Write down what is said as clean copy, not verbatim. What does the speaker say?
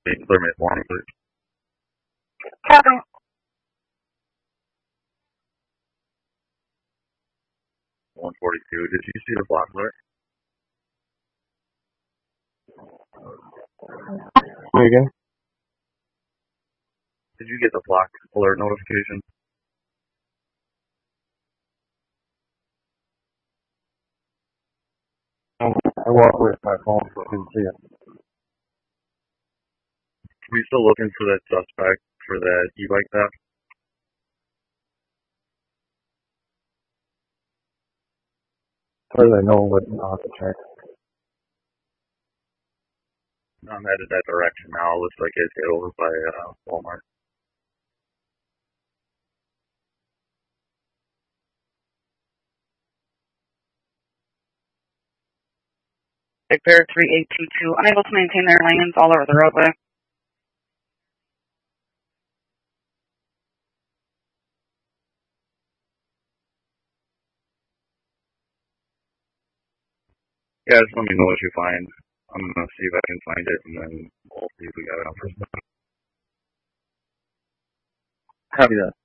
Clear me for me, please. Copy. 142. Did you see the block alert? Say again? Did you get the block alert notification? I walked away from my phone, so I didn't see it. Are we still looking for that suspect for that e-bike theft? As far as I know, but I'll have to check. I'm headed that direction now. Looks like it's hit over by Walmart. Big Bear 3822, unable to maintain their lanes all over the roadway. Yeah, just let me know what you find. I'm gonna see if I can find it, and then we'll see if we got enough for stuff. Copy that.